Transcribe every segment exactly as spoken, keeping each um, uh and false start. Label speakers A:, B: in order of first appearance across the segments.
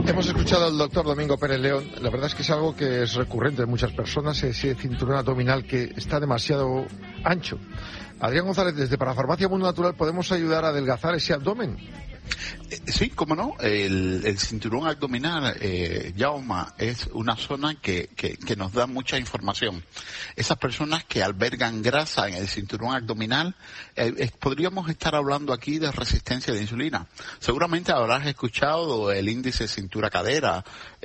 A: Hemos escuchado al doctor Domingo Pérez León. La verdad es que es algo que es recurrente en muchas personas, ese cinturón abdominal que está demasiado ancho. Adrián González, desde Parafarmacia Mundo Natural, ¿podemos ayudar a adelgazar ese abdomen?
B: Sí, cómo no. El, el cinturón abdominal, eh, Yauma, es una zona que, que, que nos da mucha información. Esas personas que albergan grasa en el cinturón abdominal, eh, eh, podríamos estar hablando aquí de resistencia de insulina. Seguramente habrás escuchado el índice cintura-cadera,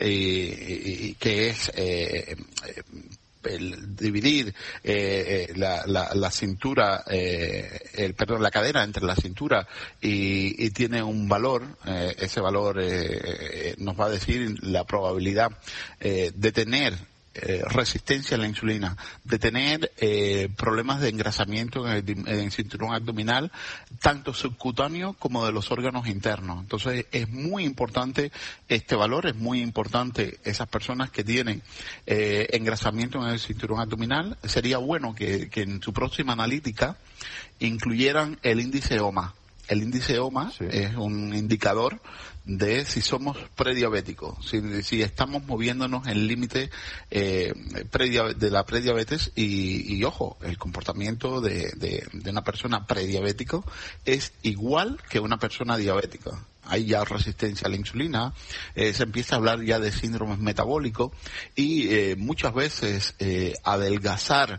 B: eh, que es... Eh, eh, el dividir eh, la, la, la cintura, eh, el perdón, la cadera entre la cintura y, y tiene un valor, eh, ese valor eh, nos va a decir la probabilidad eh, de tener Eh, resistencia a la insulina, de tener eh, problemas de engrasamiento en el, en el cinturón abdominal, tanto subcutáneo como de los órganos internos. Entonces es muy importante este valor, es muy importante esas personas que tienen eh, engrasamiento en el cinturón abdominal. Sería bueno que, que en su próxima analítica incluyeran el índice O M A. El índice O M A sí. es un indicador de si somos prediabéticos, si, si estamos moviéndonos en el límite eh, de la prediabetes y, y ojo, el comportamiento de, de, de una persona prediabético es igual que una persona diabética. Hay ya resistencia a la insulina, eh, se empieza a hablar ya de síndromes metabólicos y eh, muchas veces eh, adelgazar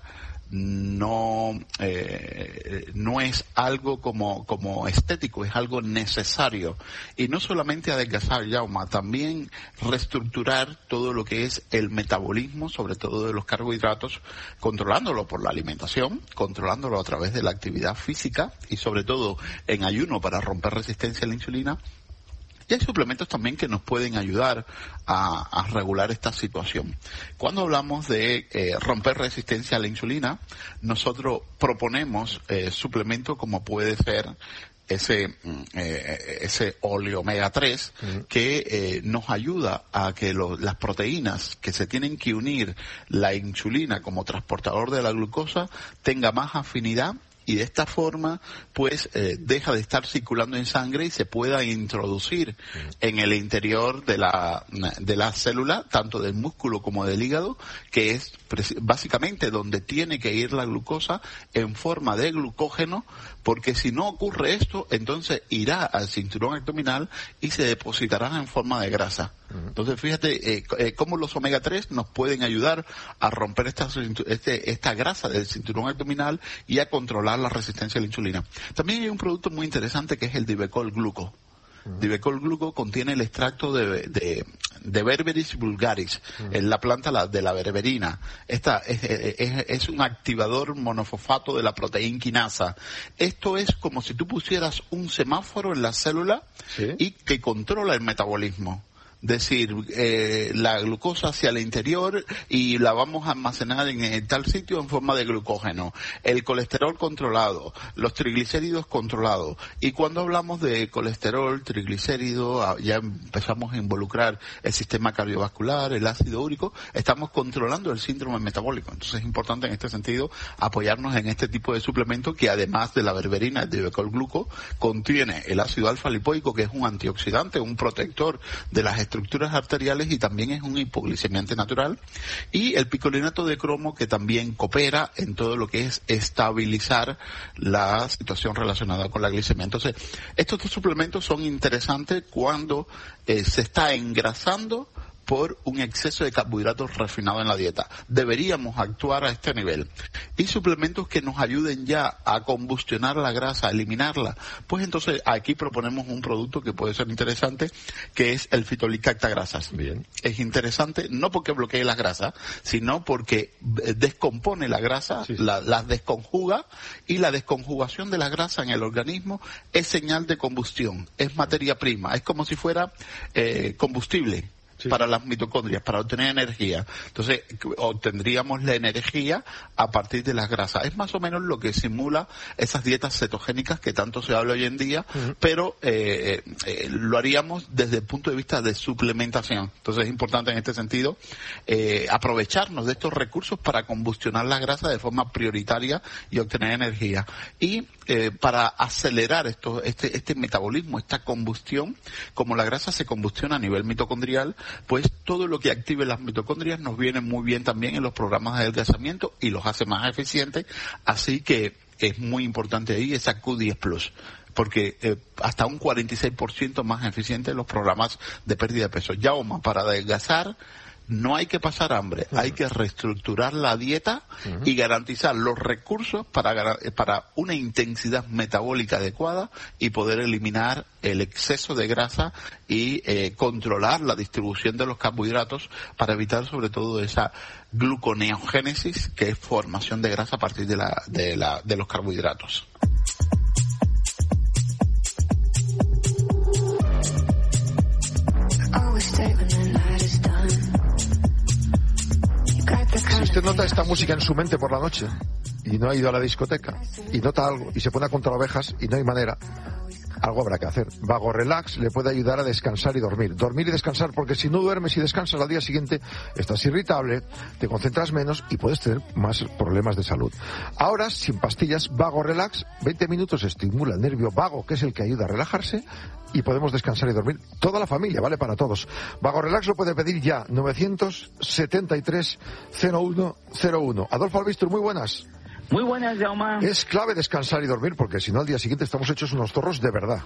B: no eh, no es algo como como estético, es algo necesario. Y no solamente adelgazar, Yauma, también reestructurar todo lo que es el metabolismo, sobre todo de los carbohidratos, controlándolo por la alimentación, controlándolo a través de la actividad física y sobre todo en ayuno para romper resistencia a la insulina. Y hay suplementos también que nos pueden ayudar a, a regular esta situación. Cuando hablamos de eh, romper resistencia a la insulina, nosotros proponemos eh, suplementos como puede ser ese eh, ese óleo omega tres uh-huh. que eh, nos ayuda a que lo, las proteínas que se tienen que unir la insulina como transportador de la glucosa tenga más afinidad y de esta forma pues eh, deja de estar circulando en sangre y se pueda introducir en el interior de la de la célula, tanto del músculo como del hígado, que es básicamente donde tiene que ir la glucosa en forma de glucógeno, porque si no ocurre esto, entonces irá al cinturón abdominal y se depositará en forma de grasa. Entonces fíjate eh, eh, cómo los omega tres nos pueden ayudar a romper esta, este, esta grasa del cinturón abdominal y a controlar la resistencia a la insulina. También hay un producto muy interesante que es el Divecol Gluco. Uh-huh. Divecol Gluco contiene el extracto de, de, de Berberis vulgaris, uh-huh. en la planta la, de la berberina. Esta es, es, es un activador monofosfato de la proteína quinasa. Esto es como si tú pusieras un semáforo en la célula, ¿sí?, y que controla el metabolismo. Decir, eh, la glucosa hacia el interior y la vamos a almacenar en, en tal sitio en forma de glucógeno, el colesterol controlado, los triglicéridos controlados. Y cuando hablamos de colesterol, triglicéridos, ya empezamos a involucrar el sistema cardiovascular, el ácido úrico, estamos controlando el síndrome metabólico. Entonces es importante en este sentido apoyarnos en este tipo de suplementos que además de la berberina, el Divecol Gluco, contiene el ácido alfa lipoico, que es un antioxidante, un protector de las estructuras arteriales y también es un hipoglicemiante natural, y el picolinato de cromo, que también coopera en todo lo que es estabilizar la situación relacionada con la glicemia. Entonces, estos dos suplementos son interesantes cuando eh, se está engrasando por un exceso de carbohidratos refinados en la dieta. Deberíamos actuar a este nivel. Y suplementos que nos ayuden ya a combustionar la grasa, a eliminarla. Pues entonces aquí proponemos un producto que puede ser interesante, que es el Fitolicacta Grasas.
A: Bien.
B: Es interesante no porque bloquee las grasas, sino porque descompone la grasa, sí, la, las desconjuga, y la desconjugación de la grasa en el organismo es señal de combustión, es materia prima, es como si fuera eh, combustible. sí. para las mitocondrias, para obtener energía. Entonces, obtendríamos la energía a partir de las grasas. Es más o menos lo que simula esas dietas cetogénicas que tanto se habla hoy en día, uh-huh. pero eh, eh, lo haríamos desde el punto de vista de suplementación. Entonces, es importante en este sentido eh, aprovecharnos de estos recursos para combustionar la grasa de forma prioritaria y obtener energía. Y eh, para acelerar esto, este, este metabolismo, esta combustión, como la grasa se combustiona a nivel mitocondrial, pues todo lo que active las mitocondrias nos viene muy bien también en los programas de adelgazamiento y los hace más eficientes, así que es muy importante ahí esa Q diez plus, porque eh, hasta un cuarenta y seis por ciento más eficiente en los programas de pérdida de peso. Ya, Oma, para adelgazar no hay que pasar hambre, uh-huh. hay que reestructurar la dieta uh-huh. y garantizar los recursos para, para una intensidad metabólica adecuada y poder eliminar el exceso de grasa y eh, controlar la distribución de los carbohidratos para evitar sobre todo esa gluconeogénesis, que es formación de grasa a partir de, la, de, la, de los carbohidratos.
A: Si usted nota esta música en su mente por la noche y no ha ido a la discoteca y nota algo y se pone a contar ovejas y no hay manera, algo habrá que hacer. Vago Relax le puede ayudar a descansar y dormir. Dormir y descansar, porque si no duermes y descansas al día siguiente, estás irritable, te concentras menos y puedes tener más problemas de salud. Ahora, sin pastillas, Vago Relax, veinte minutos estimula el nervio vago, que es el que ayuda a relajarse, y podemos descansar y dormir. Toda la familia, vale para todos. Vago Relax lo puede pedir ya, novecientos setenta y tres cero uno cero uno. Adolfo Albistur, muy buenas.
C: Muy buenas, Jaume.
A: Es clave descansar y dormir, porque si no al día siguiente estamos hechos unos zorros de verdad.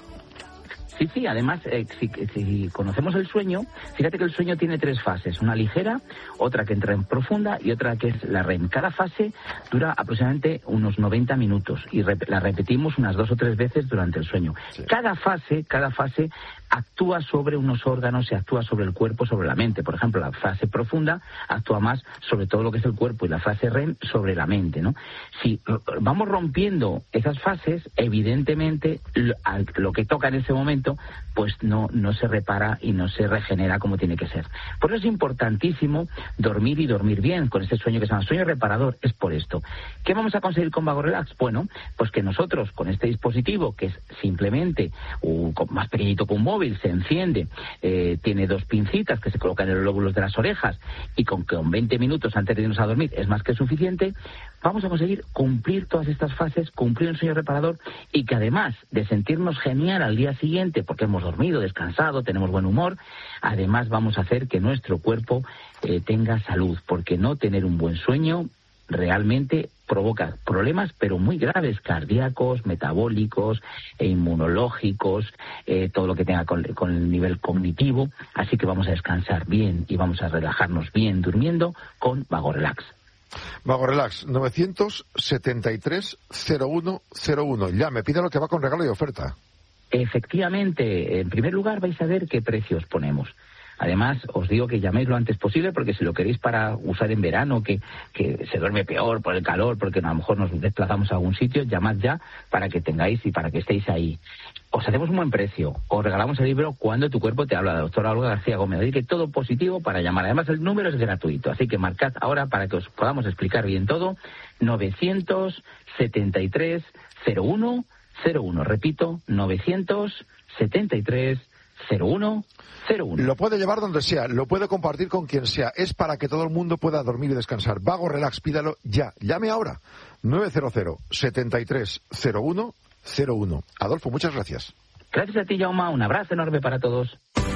C: Sí, sí, además, eh, si, si conocemos el sueño, fíjate que el sueño tiene tres fases, una ligera, otra que entra en profunda y otra que es la R E M. Cada fase dura aproximadamente unos noventa minutos y rep- la repetimos unas dos o tres veces durante el sueño. Sí. Cada fase, cada fase actúa sobre unos órganos y actúa sobre el cuerpo, sobre la mente. Por ejemplo, la fase profunda actúa más sobre todo lo que es el cuerpo y la fase R E M sobre la mente, ¿no? Si vamos rompiendo esas fases, evidentemente lo, lo que toca en ese momento pues no, no se repara y no se regenera como tiene que ser. Por eso es importantísimo dormir y dormir bien, con ese sueño que se llama sueño reparador. Es por esto. ¿Qué vamos a conseguir con Vago Relax? Bueno, pues que nosotros con este dispositivo, que es simplemente un, más pequeñito que un móvil, se enciende, eh, tiene dos pincitas que se colocan en los lóbulos de las orejas y con que con veinte minutos antes de irnos a dormir es más que suficiente, vamos a conseguir cumplir todas estas fases, cumplir un sueño reparador y que además de sentirnos genial al día siguiente porque hemos dormido, descansado, tenemos buen humor, además vamos a hacer que nuestro cuerpo eh, tenga salud, porque no tener un buen sueño realmente provoca problemas, pero muy graves, cardíacos, metabólicos, e inmunológicos, eh, todo lo que tenga con, con el nivel cognitivo. Así que vamos a descansar bien y vamos a relajarnos bien durmiendo con Vago Relax.
A: Vago Relax, novecientos setenta y tres cero uno cero uno. Ya, me pide lo que va con regalo y oferta.
C: Efectivamente, en primer lugar vais a ver qué precios ponemos. Además, os digo que llaméis lo antes posible, porque si lo queréis para usar en verano, que, que se duerme peor por el calor, porque a lo mejor nos desplazamos a algún sitio, llamad ya para que tengáis y para que estéis ahí. Os hacemos un buen precio, os regalamos el libro Cuando tu cuerpo te habla, de la doctora Olga García Gómez. Así que todo positivo para llamar. Además, el número es gratuito, así que marcad ahora para que os podamos explicar bien todo. novecientos setenta y tres cero uno cero uno. Repito, novecientos setenta y tres cero uno cero uno.
A: Lo puede llevar donde sea, lo puede compartir con quien sea. Es para que todo el mundo pueda dormir y descansar. Vago Relax, pídalo ya. Llame ahora. nueve cero cero setenta y tres cero uno cero uno. Adolfo, muchas gracias.
C: Gracias a ti, Jaume. Un abrazo enorme para todos.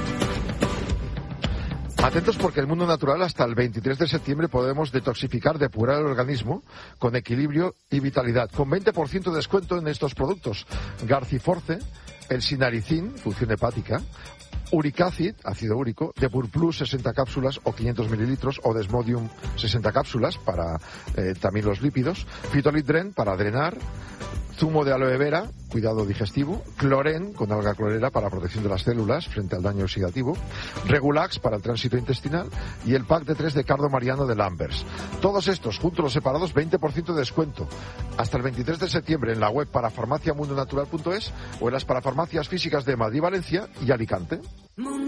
A: Atentos, porque el mundo natural hasta el veintitrés de septiembre podemos detoxificar, depurar el organismo con equilibrio y vitalidad. Con veinte por ciento de descuento en estos productos. Garciforce, el Sinaricin, función hepática, Uricacid, ácido úrico, Depur Plus, sesenta cápsulas o quinientos mililitros, o Desmodium, sesenta cápsulas para eh, también los lípidos, Fitolitdren para drenar, zumo de aloe vera, cuidado digestivo, Cloren con alga clorera para protección de las células frente al daño oxidativo, Regulax para el tránsito intestinal y el pack de tres de Cardo Mariano de Lambers. Todos estos, juntos o separados, veinte por ciento de descuento. Hasta el veintitrés de septiembre en la web parafarmaciamundonatural punto es o en las parafarmacias físicas de Madrid, Valencia y Alicante.